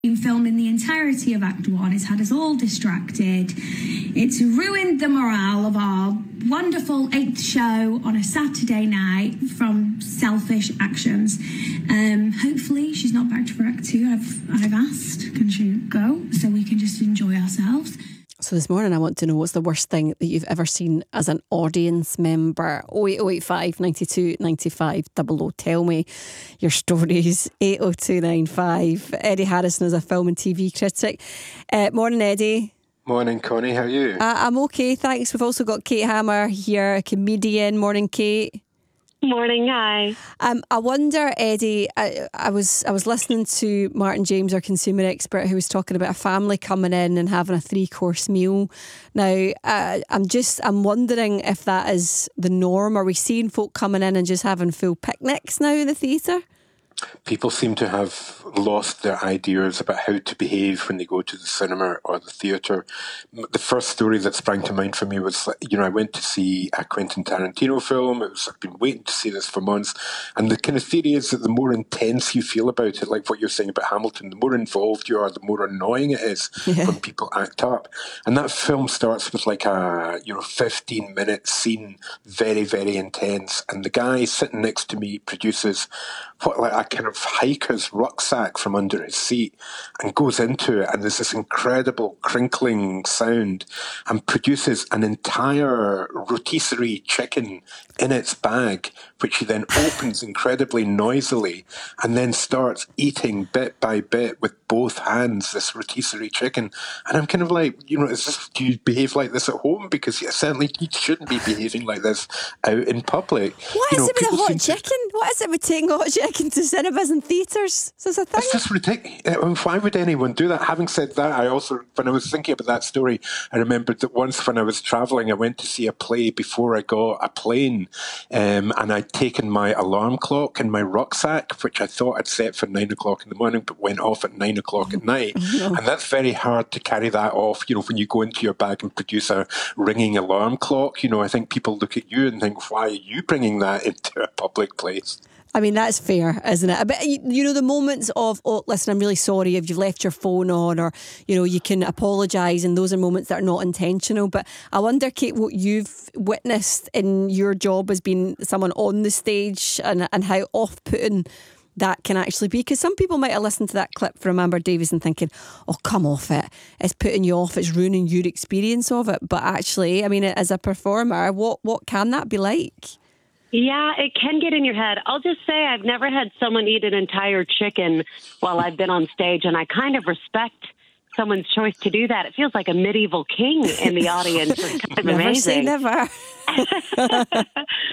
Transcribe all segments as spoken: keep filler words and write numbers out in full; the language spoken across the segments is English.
been filming the entirety of Act One. It's had us all distracted. It's ruined the morale of our wonderful eighth show on a Saturday night from selfish actions. Um, hopefully she's not back for Act Two. I've I've asked, can she go so we can just enjoy ourselves? So this morning I want to know, what's the worst thing that you've ever seen as an audience member? oh eight oh eight five, nine two, nine five, double oh. Tell me your stories. eight oh two nine five. Eddie Harrison is a film and T V critic. Uh, morning, Eddie. Morning, Connie. How are you? Uh, I'm okay, thanks. We've also got Kate Hammer here, a comedian. Morning, Kate. Morning, hi. Um, I wonder, Eddie, I, I was I was listening to Martin James, our consumer expert, who was talking about a family coming in and having a three-course meal. Now, uh, I'm just, I'm wondering if that is the norm. Are we seeing folk coming in and just having full picnics now in the theatre? People seem to have lost their ideas about how to behave when they go to the cinema or the theatre. The first story that sprang to mind for me was, you know, I went to see a Quentin Tarantino film. It was, I've been waiting to see this for months. And the kind of theory is that the more intense you feel about it, like what you're saying about Hamilton, the more involved you are, the more annoying it is yeah. when people act up. And that film starts with like a, you know, fifteen minute scene, very, very intense. And the guy sitting next to me produces what, like a kind of hiker's rucksack from under his seat and goes into it, and there's this incredible crinkling sound, and produces an entire rotisserie chicken in its bag, which he then opens incredibly noisily and then starts eating bit by bit with both hands this rotisserie chicken. And I'm kind of like, you know, is this, do you behave like this at home? Because certainly you shouldn't be behaving like this out in public. What you is know, it with the hot to... chicken? What is it with taking hot chicken to cinemas and theatres? Is this a thing? It's just ridiculous. Why would anyone do that? Having said that, I also, when I was thinking about that story, I remembered that once when I was travelling, I went to see a play before I got a plane, um, and I'd taken my alarm clock and my rucksack, which I thought I'd set for nine o'clock in the morning, but went off at nine o'clock at night. No. And that's very hard to carry that off, you know, when you go into your bag and produce a ringing alarm clock. You know, I think people look at you and think, why are you bringing that into a public place? I mean, that's fair, isn't it? But, you know, the moments of, oh, listen, I'm really sorry if you've left your phone on, or, you know, you can apologise, and those are moments that are not intentional. But I wonder, Kate, what you've witnessed in your job as being someone on the stage, and, and how off-putting that can actually be. Because some people might have listened to that clip from Amber Davis and thinking, oh, come off it. It's putting you off. It's ruining your experience of it. But actually, I mean, as a performer, what, what can that be like? Yeah, it can get in your head. I'll just say I've never had someone eat an entire chicken while I've been on stage, and I kind of respect someone's choice to do that. It feels like a medieval king in the audience. It's kind of never amazing. Never say never.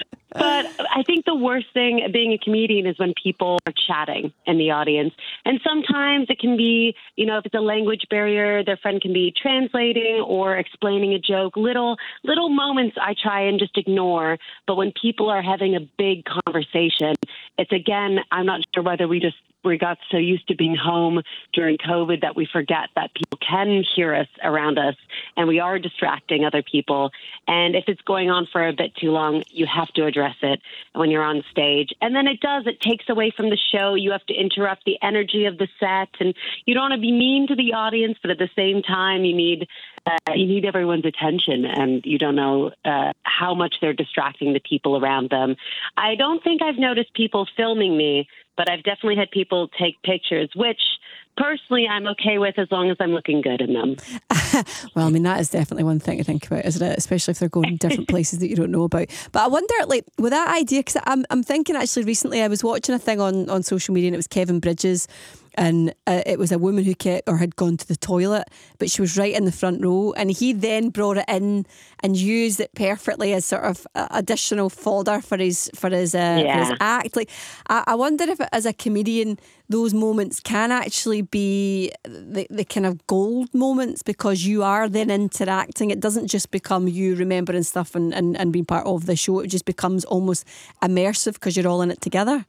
But I think the worst thing being a comedian is when people are chatting in the audience. And sometimes it can be, you know, if it's a language barrier, their friend can be translating or explaining a joke. Little, little moments I try and just ignore. But when people are having a big conversation, it's, again, I'm not sure whether we just we got so used to being home during COVID that we forget that people can hear us around us, and we are distracting other people. And if it's going on for a bit too long, you have to address it when you're on stage. And then it does, it takes away from the show. You have to interrupt the energy of the set, and you don't want to be mean to the audience, but at the same time, you need uh, you need everyone's attention, and you don't know uh, how much they're distracting the people around them. I don't think I've noticed people filming me, but I've definitely had people take pictures, which personally I'm okay with as long as I'm looking good in them. Well, I mean, that is definitely one thing to think about, isn't it? Especially if they're going different places that you don't know about. But I wonder, like, with that idea, because I'm, I'm thinking actually recently I was watching a thing on, on social media, and it was Kevin Bridges, and uh, it was a woman who kept or had gone to the toilet, but she was right in the front row, and he then brought it in and used it perfectly as sort of additional fodder for his for his, uh, yeah. for his act. Like, I, I wonder if as a comedian those moments can actually be the, the kind of gold moments, because you are then interacting. It doesn't just become you remembering stuff and, and, and being part of the show. It just becomes almost immersive because you're all in it together.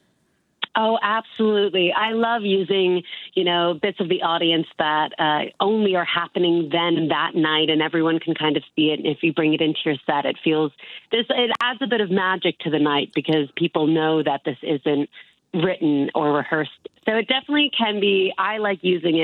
Oh, absolutely. I love using, you know, bits of the audience that uh, only are happening then that night, and everyone can kind of see it. And if you bring it into your set, it feels this, it adds a bit of magic to the night, because people know that this isn't written or rehearsed. So it definitely can be, I like using it